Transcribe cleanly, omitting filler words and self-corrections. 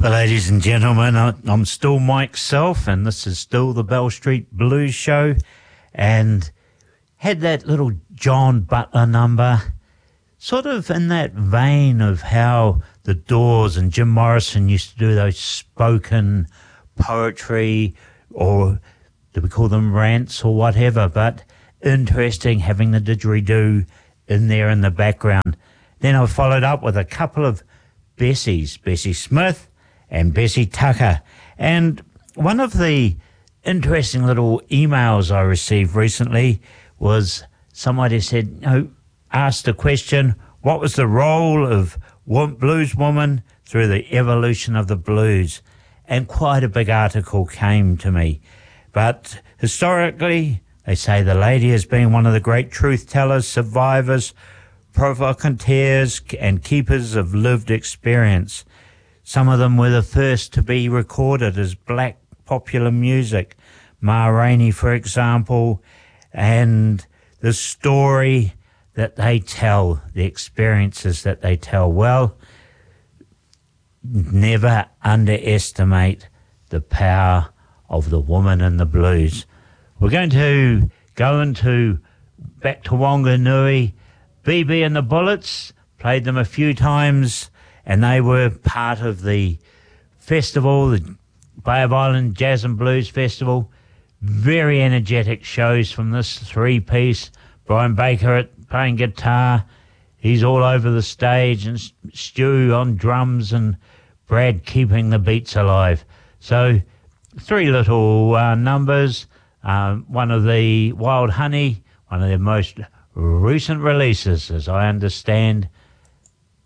Well, ladies and gentlemen, I'm still Mike Self, and this is still the Bell Street Blues Show, and had that little John Butler number, sort of in that vein of how the Doors and Jim Morrison used to do those spoken poetry, or do we call them rants or whatever, but interesting having the didgeridoo in there in the background. Then I followed up with a couple of Bessies, Bessie Smith and Bessie Tucker. And one of the interesting little emails I received recently was somebody said, asked the question, what was the role of blues woman through the evolution of the blues? And quite a big article came to me. But historically, they say the lady has been one of the great truth tellers, survivors, provocateurs, and keepers of lived experience. Some of them were the first to be recorded as black popular music. Ma Rainey, for example, and the story that they tell, the experiences that they tell. Well, never underestimate the power of the woman in the blues. We're going to go back to Wanganui. BB and the Bullets, played them a few times, and they were part of the festival, the Bay of Island Jazz and Blues Festival. Very energetic shows from this three-piece. Brian Baker playing guitar. He's all over the stage, and Stu on drums, and Brad keeping the beats alive. So three little numbers. One of the Wild Honey, one of their most recent releases, as I understand.